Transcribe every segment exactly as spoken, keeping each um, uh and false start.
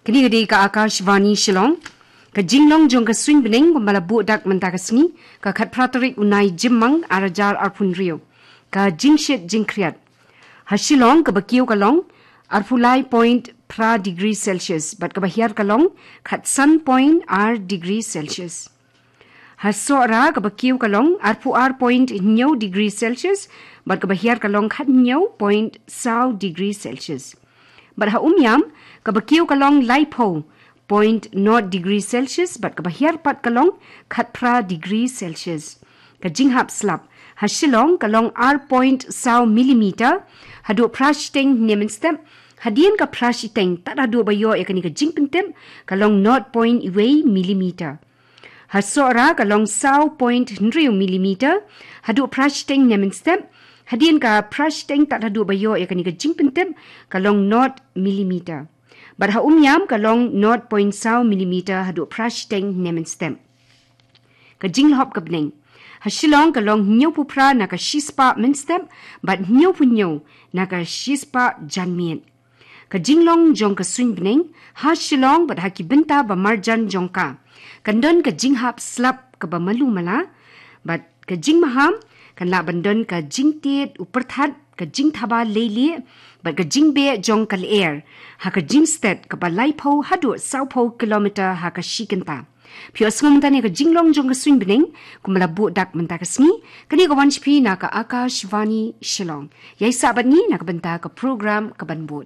Kini gede ka Akashvani Shillong, ka jinglong jong ka swing bening pembalabu dak mentakasni, ka khat pratorik unai jimmang arajar arpun rio, ka jingshit jingkriat. Ha Shillong ka bakiyo ka long, arpulai point pra degree Celsius, but ka bahiar ka long, khat sun point r degree Celsius. Ha soara ka bakiyo ka long, arpu r point nyaw degree Celsius, but ka bahiar ka long khat nyaw point saw degree Celsius. But ha umyam, kabakiw kalong lipo, point naught degree Celsius, but kabahir pat kalong khat pra degree Celsius. Kajinghap slap, ha Shillong kalong r point saw millimeter, hadu prashteng nemen step, hadian ka prashteng tak hadu bayo ya kani kajing pentem, kalong naught point iway millimeter. Ha soara kalong saw point nriu millimeter, hadu prashteng nemen step, hadian ka prashteng tak hadu bayo ya kani kajing pentem, kalong naught millimeter. But ha umyam kalong naught point saw millimeter hadu prashteng nemen stem. Kajing hop kabneng. Ha Shillong kalong nyaw pupra na ka shispa men stem, but nyaw punyaw na ka shispa janmien. Kajing long jong ka swing bneng, ha Shillong but ha kibenta ba marjan jong ka. Kandon kajing hap slap ka ba malu mala, but kajing maham, kan la bandon ka jing tiet uperthat ka jing thaba leile, but ka jing be jong kal air, ha ka jing stet ka ba laipo hadu saupo kilometer ha ka shikenta. Pio asngom tani ka jing long jong ka swing bening, kumala bu dak menta ka sni, kani ka wanchpi na ka Akashvani Shillong. Yai sabat ni na ka benta ka program ka banbud.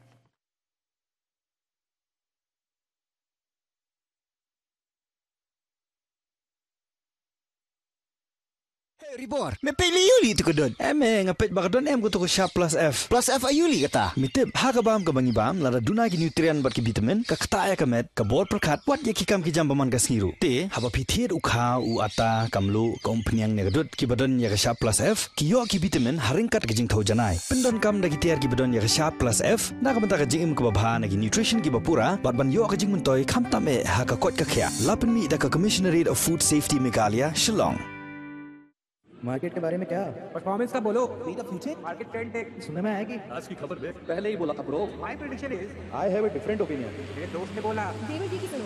Ribor, me pili Yuli tu kedon. Eme ngapit bakadon em kutu ko Sharp Plus F. Plus F a Yuli kata. Mitip hakabam ka bangibam lara duna ki nutrien bat ki vitamin ka kata ya kamet ka bor perkat wat ye kikam ki jam paman ka sniru. Te haba pithir ukha u ata kamlu kompanyang ne gadut ki badon ya ka Sharp Plus F ki yo ki vitamin haringkat ki jing thau janai. Pendon kam da ki tiar ki badon ya ka Sharp Plus F na ka banta ka jing im ka babha na ki nutrition ki bapura bat ban yo ka jing muntoi kham tame ha ka kot ka khya. Lapen mi da ka Commissionerate of Food Safety Meghalaya Shillong. Market के बारे में क्या परफॉर्मेंस का बोलो future market trend take सुनने में आया कि आज की खबर देख पहले ही बोला था bro my prediction is I have a different opinion मेरे दोस्त ने बोला देवर जी की सुनो।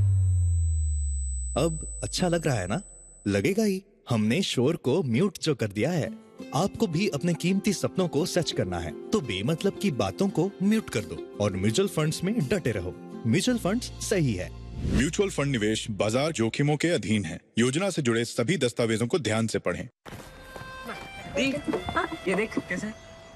अब अच्छा लग रहा है ना? लगेगा ही। हमने शोर को म्यूट जो कर दिया है। आपको भी अपने कीमती सपनों को सच करना है तो बेमतलब की बातों को म्यूट कर दो और म्यूचुअल फंड्स में डटे रहो। म्यूचुअल फंड्स सही है। म्यूचुअल फंड निवेश बाजार जोखिमों के अधीन है। योजना से जुड़े सभी दस्तावेजों को ध्यान से पढ़ें। दी, ये देख कैसे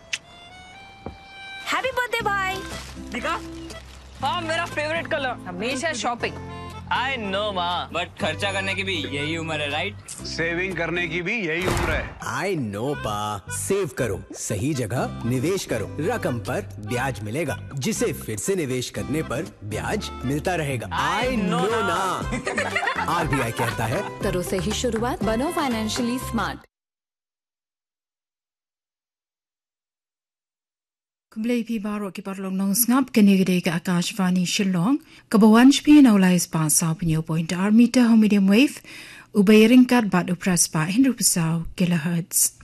हैप्पी बर्थडे भाई। दिखा हाँ मेरा फेवरेट कलर हमेशा शॉपिंग। आई नो माँ बट खर्चा करने की भी यही उम्र है राइट। सेविंग करने की भी यही उम्र है। आई नो पा सेव करो सही जगह निवेश करो रकम पर ब्याज मिलेगा जिसे फिर से निवेश करने पर ब्याज मिलता रहेगा। आई नो ना आरबीआई कहता है करो सही शुरुआत बनो financially smart. Kumblay pi baro ki parlong nong snap kenegede ka Akashvani Shillong kabawanch pi na ulais pa sa pinyo point r meter home medium wave ubayring kat bat upras pa hundred percent kilohertz.